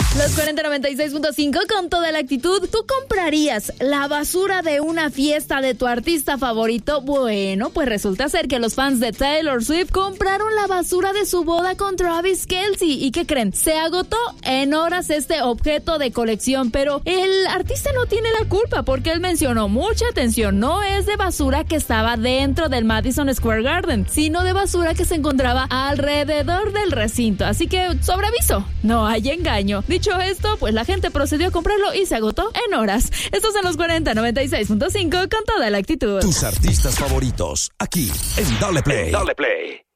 Los 4096.5 con toda la actitud. ¿Tú comprarías la basura de una fiesta de tu artista favorito? Bueno, pues resulta ser que los fans de Taylor Swift compraron la basura de su boda con Travis Kelce. ¿Y qué creen? Se agotó en horas este objeto de colección, pero el artista no tiene la culpa porque él mencionó, mucha atención, no es de basura que estaba dentro del Madison Square Garden, sino de basura que se encontraba alrededor del recinto. Así que, sobre aviso, no hay engaño. Dicho esto, pues la gente procedió a comprarlo y se agotó en horas. Estos son los 4096.5 con toda la actitud. Tus artistas favoritos, aquí en Dale Play. Dale Play.